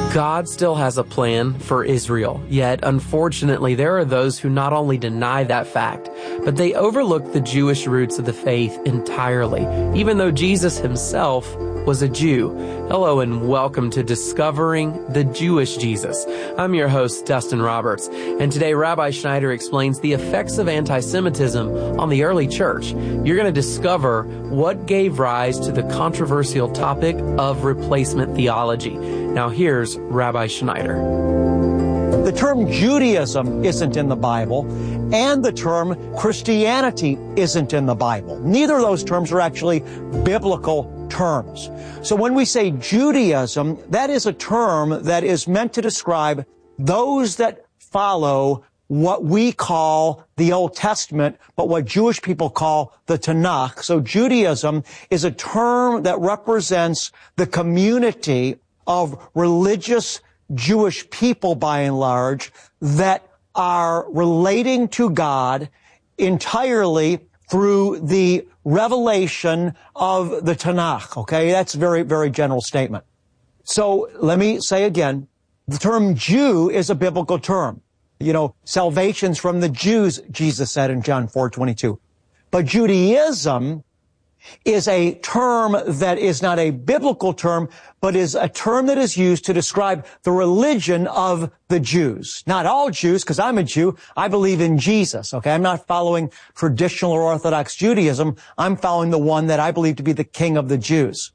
God still has a plan for Israel, yet unfortunately there are those who not only deny that fact, but they overlook the Jewish roots of the faith entirely, even though Jesus himself was a Jew. Hello and welcome to Discovering the Jewish Jesus. I'm your host, Dustin Roberts, and today Rabbi Schneider explains the effects of anti-Semitism on the early church. You're going to discover what gave rise to the controversial topic of replacement theology. Now here's Rabbi Schneider. The term Judaism isn't in the Bible, and the term Christianity isn't in the Bible. Neither of those terms are actually biblical terms. So when we say Judaism, that is a term that is meant to describe those that follow what we call the Old Testament, but what Jewish people call the Tanakh. So Judaism is a term that represents the community of religious Jewish people, by and large, that are relating to God entirely through the revelation of the Tanakh. Okay, that's a very, very general statement. So let me say again, the term Jew is a biblical term. You know, salvation's from the Jews, Jesus said in John 4:22. But Judaism is a term that is not a biblical term, but is a term that is used to describe the religion of the Jews. Not all Jews, because I'm a Jew. I believe in Jesus, okay? I'm not following traditional or Orthodox Judaism. I'm following the one that I believe to be the King of the Jews.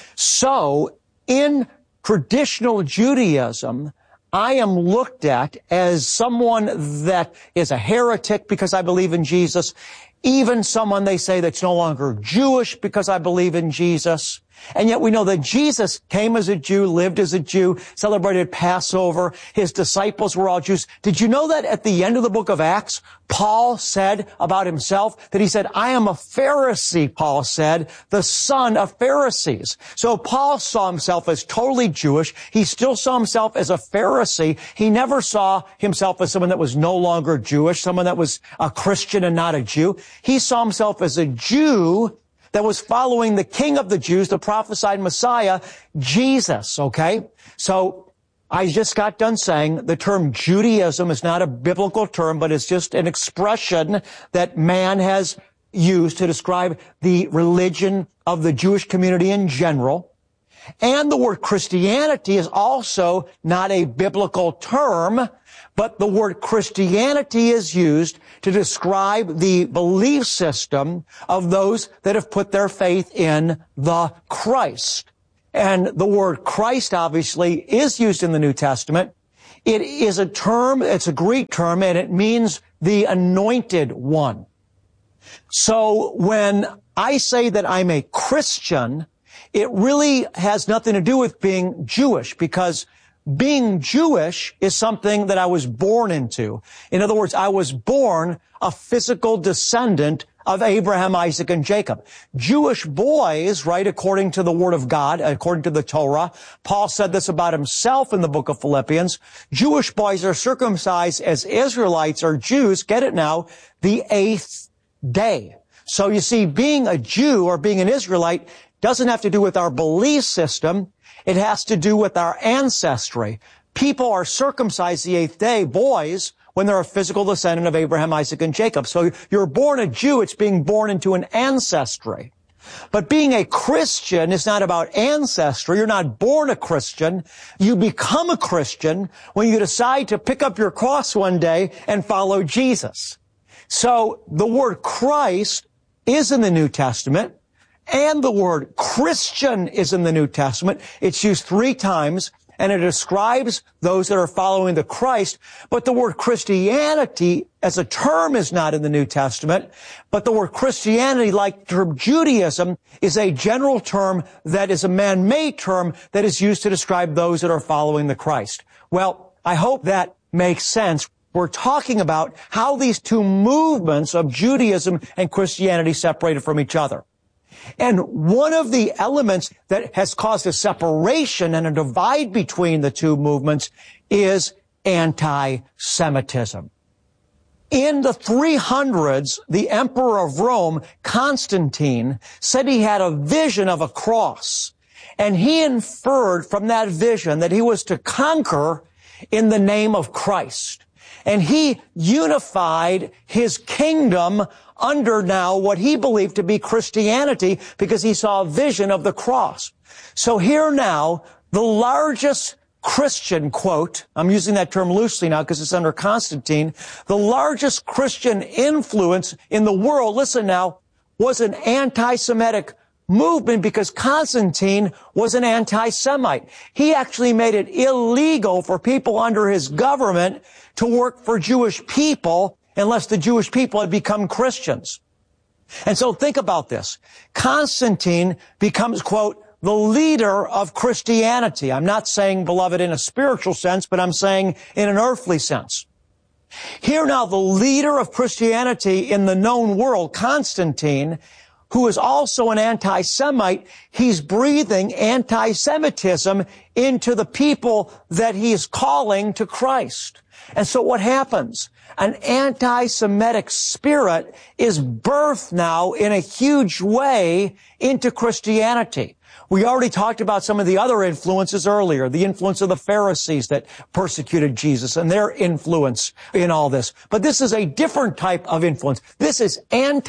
So, in traditional Judaism, I am looked at as someone that is a heretic because I believe in Jesus, even someone they say that's no longer Jewish because I believe in Jesus. And yet we know that Jesus came as a Jew, lived as a Jew, celebrated Passover. His disciples were all Jews. Did you know that at the end of the book of Acts, Paul said about himself that he said, I am a Pharisee, Paul said, the son of Pharisees. So Paul saw himself as totally Jewish. He still saw himself as a Pharisee. He never saw himself as someone that was no longer Jewish, someone that was a Christian and not a Jew. He saw himself as a Jew that was following the King of the Jews, the prophesied Messiah, Jesus, okay? So I just got done saying the term Judaism is not a biblical term, but it's just an expression that man has used to describe the religion of the Jewish community in general. And the word Christianity is also not a biblical term, but the word Christianity is used to describe the belief system of those that have put their faith in the Christ. And the word Christ obviously is used in the New Testament. It is a term, it's a Greek term, and it means the anointed one. So when I say that I'm a Christian, it really has nothing to do with being Jewish, because being Jewish is something that I was born into. In other words, I was born a physical descendant of Abraham, Isaac, and Jacob. Jewish boys, right, according to the Word of God, according to the Torah, Paul said this about himself in the book of Philippians, Jewish boys are circumcised as Israelites or Jews, get it now, the 8th day. So you see, being a Jew or being an Israelite doesn't have to do with our belief system. It has to do with our ancestry. People are circumcised the 8th day, boys, when they're a physical descendant of Abraham, Isaac, and Jacob. So you're born a Jew, it's being born into an ancestry. But being a Christian is not about ancestry. You're not born a Christian. You become a Christian when you decide to pick up your cross one day and follow Jesus. So the word Christ is in the New Testament. And the word Christian is in the New Testament. It's used 3 times, and it describes those that are following the Christ. But the word Christianity as a term is not in the New Testament. But the word Christianity, like the term Judaism, is a general term that is a man-made term that is used to describe those that are following the Christ. Well, I hope that makes sense. We're talking about how these two movements of Judaism and Christianity separated from each other. And one of the elements that has caused a separation and a divide between the two movements is anti-Semitism. In the 300s, the Emperor of Rome, Constantine, said he had a vision of a cross. And he inferred from that vision that he was to conquer in the name of Christ. And he unified his kingdom under now what he believed to be Christianity because he saw a vision of the cross. So here now, the largest Christian, quote, I'm using that term loosely now because it's under Constantine, the largest Christian influence in the world, listen now, was an anti-Semitic movement because Constantine was an anti-Semite. He actually made it illegal for people under his government to work for Jewish people unless the Jewish people had become Christians. And so think about this. Constantine becomes, quote, the leader of Christianity. I'm not saying, beloved, in a spiritual sense, but I'm saying in an earthly sense. Here now, the leader of Christianity in the known world, Constantine, who is also an anti-Semite, he's breathing anti-Semitism into the people that he is calling to Christ. And so what happens? An anti-Semitic spirit is birthed now in a huge way into Christianity. We already talked about some of the other influences earlier, the influence of the Pharisees that persecuted Jesus and their influence in all this. But this is a different type of influence. This is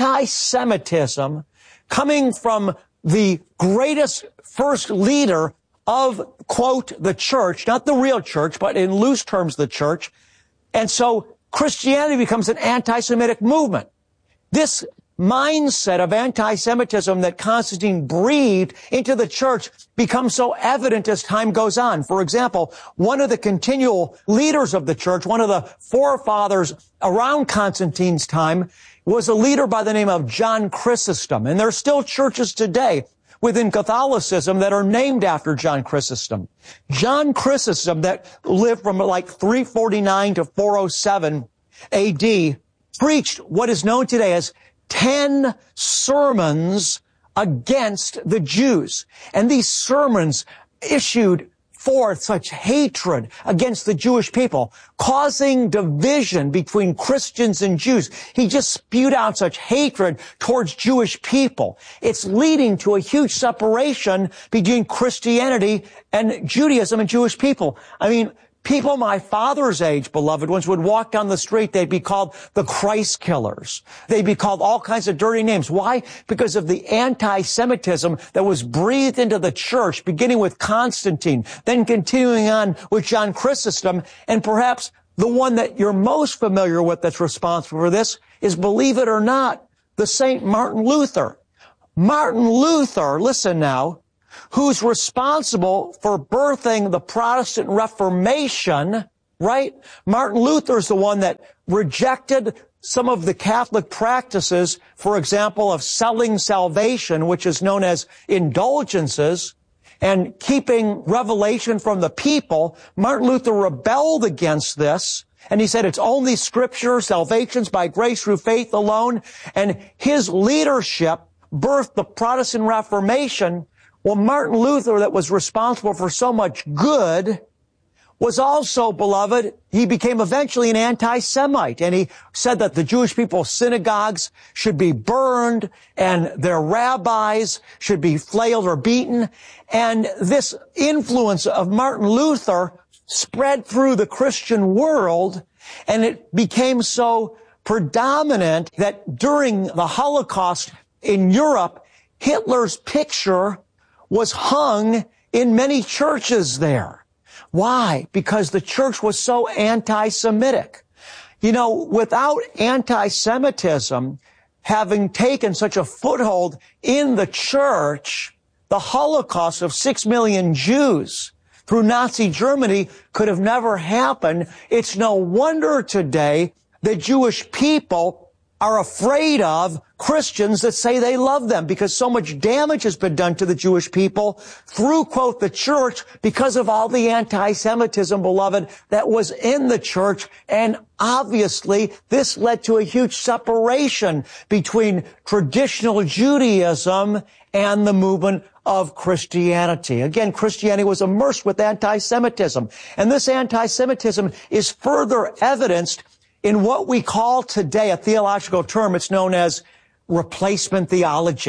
anti-Semitism coming from the greatest first leader of, quote, the church, not the real church, but in loose terms, the church. And so Christianity becomes an anti-Semitic movement. This mindset of anti-Semitism that Constantine breathed into the church becomes so evident as time goes on. For example, one of the continual leaders of the church, one of the forefathers around Constantine's time, was a leader by the name of John Chrysostom. And there are still churches today within Catholicism that are named after John Chrysostom. John Chrysostom, that lived from like 349 to 407 AD, preached what is known today as 10 sermons against the Jews. And these sermons issued forth such hatred against the Jewish people, causing division between Christians and Jews. He just spewed out such hatred towards Jewish people. It's leading to a huge separation between Christianity and Judaism and Jewish people. I mean, people my father's age, beloved ones, would walk down the street, they'd be called the Christ killers. They'd be called all kinds of dirty names. Why? Because of the anti-Semitism that was breathed into the church, beginning with Constantine, then continuing on with John Chrysostom, and perhaps the one that you're most familiar with that's responsible for this is, believe it or not, the Saint Martin Luther. Martin Luther, listen now, who's responsible for birthing the Protestant Reformation, right? Martin Luther's the one that rejected some of the Catholic practices, for example, of selling salvation, which is known as indulgences, and keeping revelation from the people. Martin Luther rebelled against this, and he said it's only Scripture, salvation's by grace through faith alone, and his leadership birthed the Protestant Reformation. Well, Martin Luther, that was responsible for so much good, was also, beloved, he became eventually an anti-Semite. And he said that the Jewish people's synagogues should be burned and their rabbis should be flailed or beaten. And this influence of Martin Luther spread through the Christian world, and it became so predominant that during the Holocaust in Europe, Hitler's picture was hung in many churches there. Why? Because the church was so anti-Semitic. You know, without anti-Semitism having taken such a foothold in the church, the Holocaust of 6 million Jews through Nazi Germany could have never happened. It's no wonder today the Jewish people are afraid of Christians that say they love them, because so much damage has been done to the Jewish people through, quote, the church, because of all the anti-Semitism, beloved, that was in the church. And obviously, this led to a huge separation between traditional Judaism and the movement of Christianity. Again, Christianity was immersed with anti-Semitism. And this anti-Semitism is further evidenced in what we call today a theological term. It's known as replacement theology.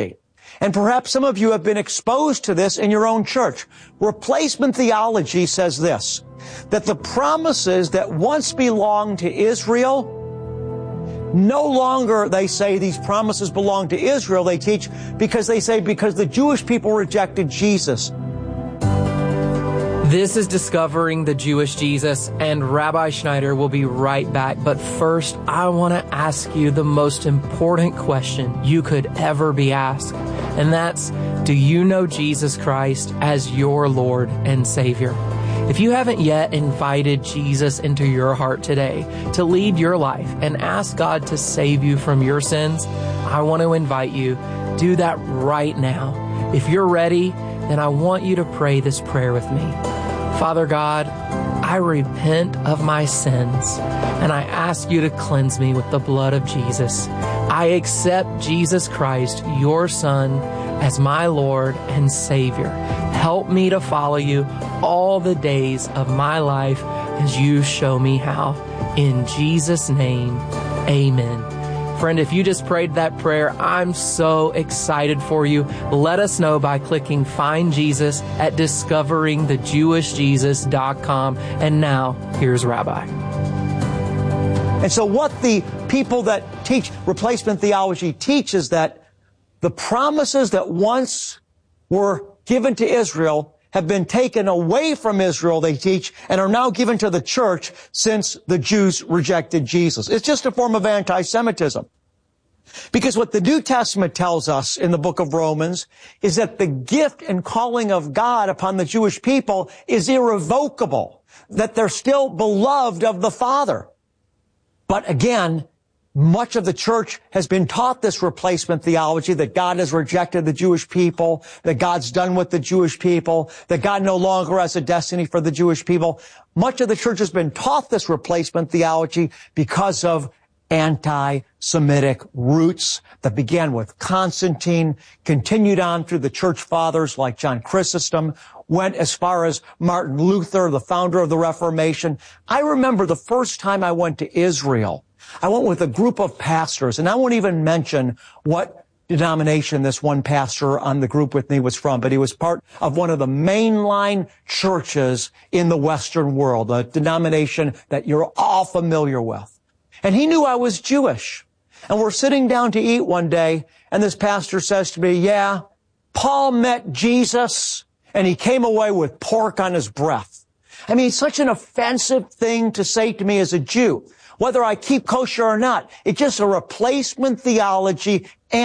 And perhaps some of you have been exposed to this in your own church. Replacement theology says this, that the promises that once belonged to Israel, no longer, they say, these promises belong to Israel, they teach, because the Jewish people rejected Jesus. This is Discovering the Jewish Jesus, and Rabbi Schneider will be right back. But first, I want to ask you the most important question you could ever be asked. And that's, do you know Jesus Christ as your Lord and Savior? If you haven't yet invited Jesus into your heart today to lead your life and ask God to save you from your sins, I want to invite you. Do that right now. If you're ready, then I want you to pray this prayer with me. Father God, I repent of my sins, and I ask you to cleanse me with the blood of Jesus. I accept Jesus Christ, your Son, as my Lord and Savior. Help me to follow you all the days of my life as you show me how. In Jesus' name, amen. Friend, if you just prayed that prayer, I'm so excited for you. Let us know by clicking Find Jesus at discoveringthejewishjesus.com. And now, here's Rabbi. And so what the people that teach replacement theology teach is that the promises that once were given to Israel have been taken away from Israel, they teach, and are now given to the church since the Jews rejected Jesus. It's just a form of anti-Semitism. Because what the New Testament tells us in the book of Romans is that the gift and calling of God upon the Jewish people is irrevocable, that they're still beloved of the Father. But again, much of the church has been taught this replacement theology, that God has rejected the Jewish people, that God's done with the Jewish people, that God no longer has a destiny for the Jewish people. Much of the church has been taught this replacement theology because of anti-Semitic roots that began with Constantine, continued on through the church fathers like John Chrysostom, went as far as Martin Luther, the founder of the Reformation. I remember the first time I went to Israel, I went with a group of pastors, and I won't even mention what denomination this one pastor on the group with me was from, but he was part of one of the mainline churches in the Western world, a denomination that you're all familiar with. And he knew I was Jewish. And we're sitting down to eat one day, and this pastor says to me, yeah, Paul met Jesus, and he came away with pork on his breath. I mean, such an offensive thing to say to me as a Jew. Whether I keep kosher or not, it's just a replacement theology,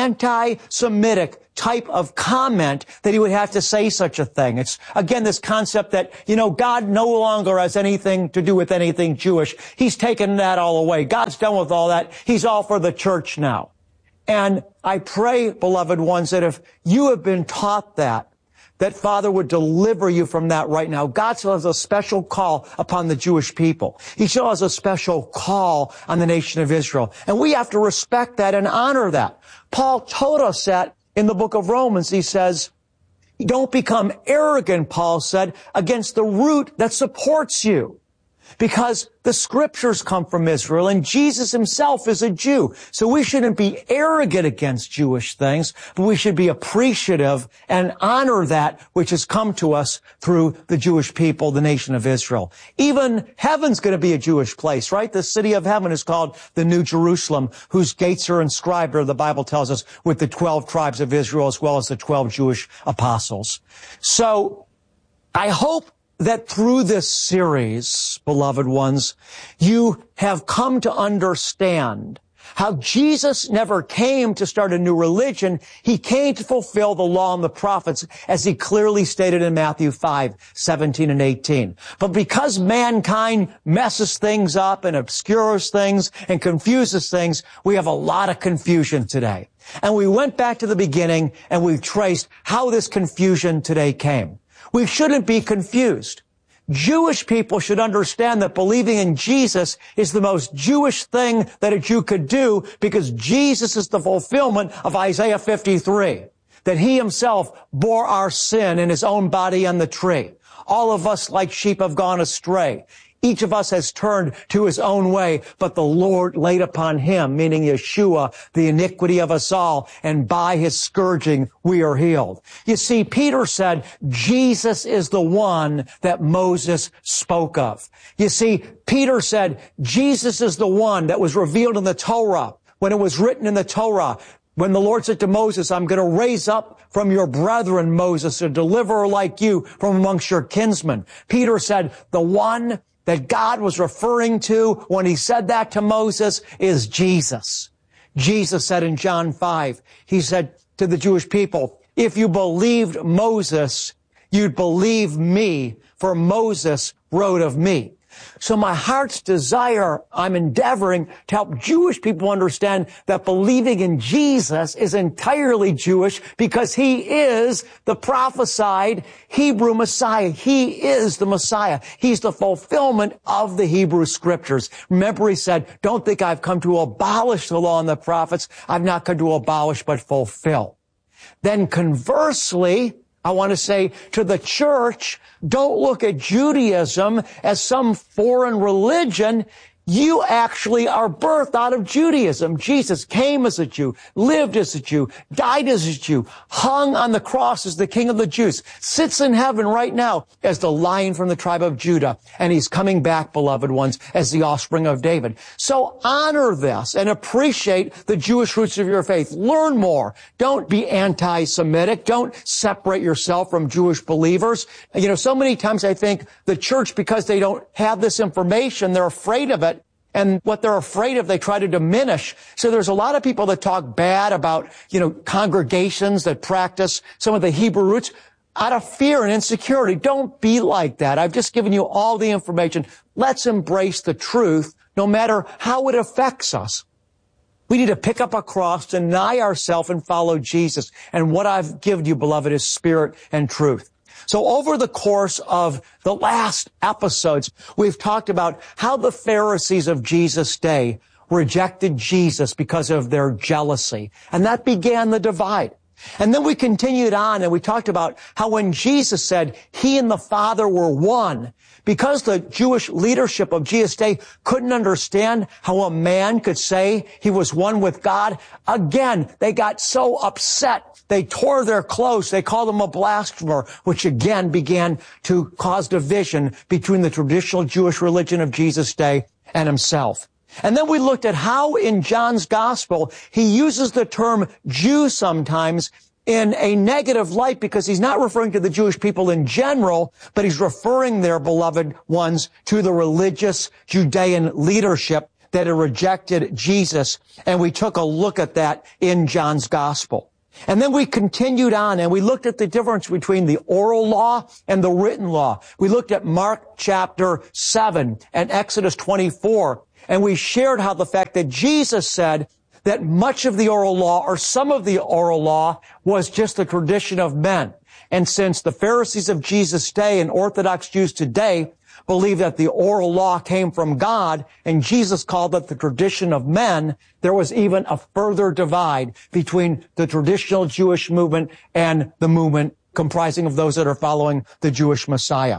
anti-Semitic type of comment that he would have to say such a thing. It's, again, this concept that, God no longer has anything to do with anything Jewish. He's taken that all away. God's done with all that. He's all for the church now. And I pray, beloved ones, that if you have been taught that Father would deliver you from that right now. God still has a special call upon the Jewish people. He still has a special call on the nation of Israel. And we have to respect that and honor that. Paul told us that in the book of Romans. He says, don't become arrogant, Paul said, against the root that supports you. Because the scriptures come from Israel and Jesus himself is a Jew. So we shouldn't be arrogant against Jewish things, but we should be appreciative and honor that which has come to us through the Jewish people, the nation of Israel. Even heaven's going to be a Jewish place, right? The city of heaven is called the New Jerusalem, whose gates are inscribed, or the Bible tells us, with the 12 tribes of Israel as well as the 12 Jewish apostles. So I hope that through this series, beloved ones, you have come to understand how Jesus never came to start a new religion. He came to fulfill the law and the prophets, as he clearly stated in Matthew 5:17 and 18. But because mankind messes things up and obscures things and confuses things, we have a lot of confusion today. And we went back to the beginning and we've traced how this confusion today came. We shouldn't be confused. Jewish people should understand that believing in Jesus is the most Jewish thing that a Jew could do, because Jesus is the fulfillment of Isaiah 53, that he himself bore our sin in his own body on the tree. All of us like sheep have gone astray. Each of us has turned to his own way, but the Lord laid upon him, meaning Yeshua, the iniquity of us all, and by his scourging we are healed. You see, Peter said, Jesus is the one that Moses spoke of. You see, Peter said, Jesus is the one that was revealed in the Torah, when it was written in the Torah. When the Lord said to Moses, I'm going to raise up from your brethren, Moses, a deliverer like you from amongst your kinsmen. Peter said, the one that God was referring to when he said that to Moses is Jesus. Jesus said in John 5, he said to the Jewish people, if you believed Moses, you'd believe me, for Moses wrote of me. So my heart's desire, I'm endeavoring to help Jewish people understand that believing in Jesus is entirely Jewish because he is the prophesied Hebrew Messiah. He is the Messiah. He's the fulfillment of the Hebrew Scriptures. Remember, he said, don't think I've come to abolish the law and the prophets. I've not come to abolish but fulfill. Then conversely, I want to say to the church, don't look at Judaism as some foreign religion. You actually are birthed out of Judaism. Jesus came as a Jew, lived as a Jew, died as a Jew, hung on the cross as the King of the Jews, sits in heaven right now as the Lion from the tribe of Judah, and he's coming back, beloved ones, as the offspring of David. So honor this and appreciate the Jewish roots of your faith. Learn more. Don't be anti-Semitic. Don't separate yourself from Jewish believers. You know, so many times I think the church, because they don't have this information, they're afraid of it. And what they're afraid of, they try to diminish. So there's a lot of people that talk bad about, congregations that practice some of the Hebrew roots out of fear and insecurity. Don't be like that. I've just given you all the information. Let's embrace the truth, no matter how it affects us. We need to pick up a cross, deny ourselves, and follow Jesus. And what I've given you, beloved, is spirit and truth. So over the course of the last episodes, we've talked about how the Pharisees of Jesus' day rejected Jesus because of their jealousy. And that began the divide. And then we continued on and we talked about how when Jesus said he and the Father were one, because the Jewish leadership of Jesus' day couldn't understand how a man could say he was one with God, again, they got so upset. They tore their clothes. They called him a blasphemer, which again began to cause division between the traditional Jewish religion of Jesus' day and himself. And then we looked at how in John's gospel, he uses the term Jew sometimes in a negative light because he's not referring to the Jewish people in general, but he's referring their beloved ones to the religious Judean leadership that had rejected Jesus. And we took a look at that in John's gospel. And then we continued on and we looked at the difference between the oral law and the written law. We looked at Mark chapter 7 and Exodus 24. And we shared how the fact that Jesus said that much of the oral law or some of the oral law was just the tradition of men. And since the Pharisees of Jesus' day and Orthodox Jews today believe that the oral law came from God and Jesus called it the tradition of men, there was even a further divide between the traditional Jewish movement and the movement comprising of those that are following the Jewish Messiah.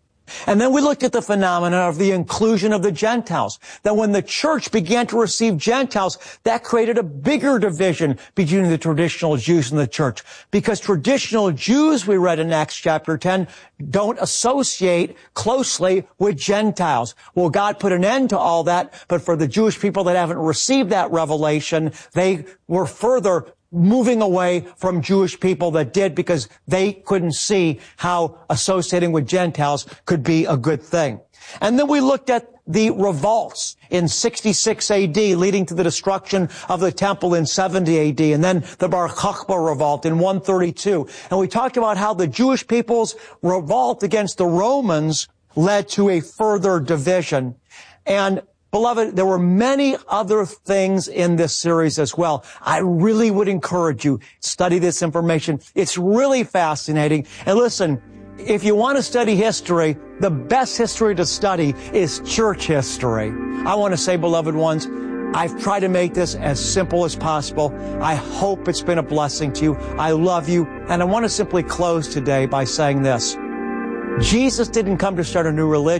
And then we looked at the phenomenon of the inclusion of the Gentiles. That when the church began to receive Gentiles, that created a bigger division between the traditional Jews and the church. Because traditional Jews, we read in Acts chapter 10, don't associate closely with Gentiles. Well, God put an end to all that, but for the Jewish people that haven't received that revelation, they were further moving away from Jewish people that did because they couldn't see how associating with Gentiles could be a good thing. And then we looked at the revolts in 66 AD leading to the destruction of the temple in 70 AD and then the Bar Kokhba revolt in 132. And we talked about how the Jewish people's revolt against the Romans led to a further division. And beloved, there were many other things in this series as well. I really would encourage you, study this information. It's really fascinating. And listen, if you want to study history, the best history to study is church history. I want to say, beloved ones, I've tried to make this as simple as possible. I hope it's been a blessing to you. I love you. And I want to simply close today by saying this. Jesus didn't come to start a new religion.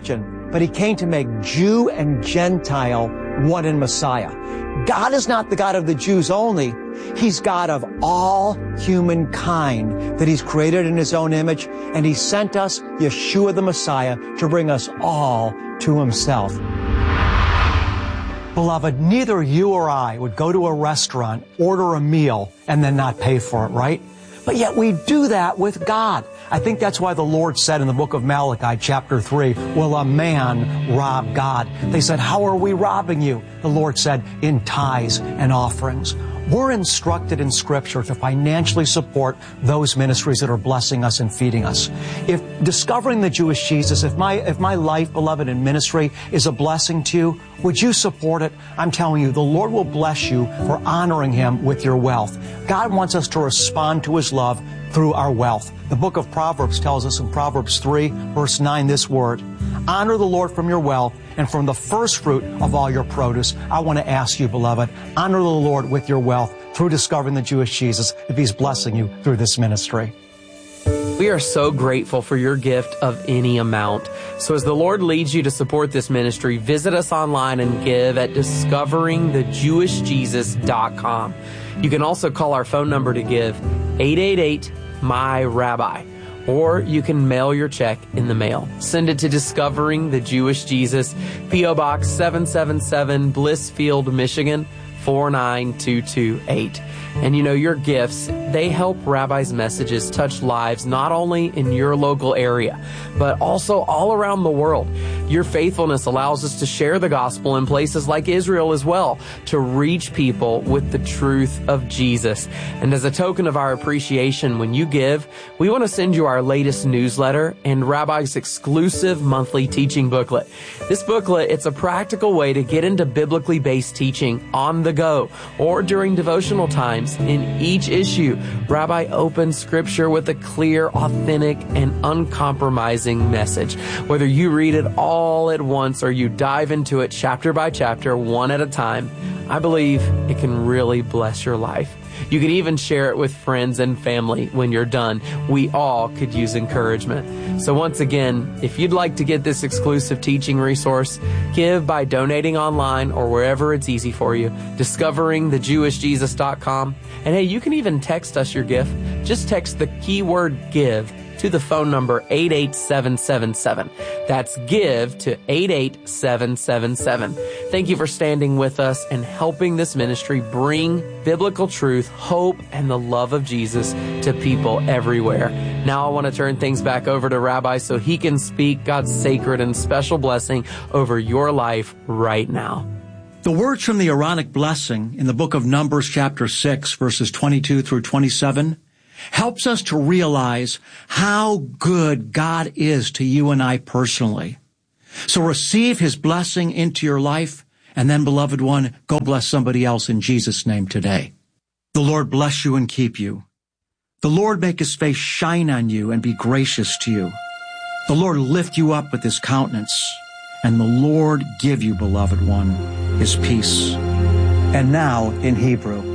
but he came to make Jew and Gentile one in Messiah. God is not the God of the Jews only. He's God of all humankind that he's created in his own image, and he sent us, Yeshua the Messiah, to bring us all to himself. Beloved, neither you or I would go to a restaurant, order a meal, and then not pay for it, right? But yet we do that with God. I think that's why the Lord said in the book of Malachi, chapter 3, will a man rob God? They said, how are we robbing you? The Lord said, in tithes and offerings. We're instructed in Scripture to financially support those ministries that are blessing us and feeding us. If discovering the Jewish Jesus, if my life, beloved, in ministry is a blessing to you, would you support it? I'm telling you, the Lord will bless you for honoring him with your wealth. God wants us to respond to his love through our wealth. The book of Proverbs tells us in Proverbs 3, verse 9, this word, honor the Lord from your wealth and from the first fruit of all your produce. I want to ask you, beloved, honor the Lord with your wealth through discovering the Jewish Jesus if he's blessing you through this ministry. We are so grateful for your gift of any amount. So as the Lord leads you to support this ministry, visit us online and give at discoveringthejewishjesus.com. You can also call our phone number to give, 888-MY-RABBI. Or you can mail your check in the mail. Send it to Discovering the Jewish Jesus, P.O. Box 777, Blissfield, Michigan, 49228. And you know, your gifts, they help Rabbi's messages touch lives not only in your local area, but also all around the world. Your faithfulness allows us to share the gospel in places like Israel as well, to reach people with the truth of Jesus. And as a token of our appreciation, when you give, we want to send you our latest newsletter and Rabbi's exclusive monthly teaching booklet. This booklet, it's a practical way to get into biblically based teaching on the go or during devotional times. In each issue, Rabbi opens Scripture with a clear, authentic, and uncompromising message. Whether you read it all at once or you dive into it chapter by chapter, one at a time, I believe it can really bless your life. You can even share it with friends and family when you're done. We all could use encouragement. So once again, if you'd like to get this exclusive teaching resource, give by donating online or wherever it's easy for you, discoveringthejewishjesus.com. And hey, you can even text us your gift. Just text the keyword give to the phone number 88777. That's give to 88777. Thank you for standing with us and helping this ministry bring biblical truth, hope, and the love of Jesus to people everywhere. Now I want to turn things back over to Rabbi so he can speak God's sacred and special blessing over your life right now. The words from the Aaronic blessing in the book of Numbers chapter 6, verses 22 through 27, helps us to realize how good God is to you and I personally. So receive his blessing into your life, and then, beloved one, go bless somebody else in Jesus' name today. The Lord bless you and keep you. The Lord make his face shine on you and be gracious to you. The Lord lift you up with his countenance, and the Lord give you, beloved one, his peace. And now, in Hebrew,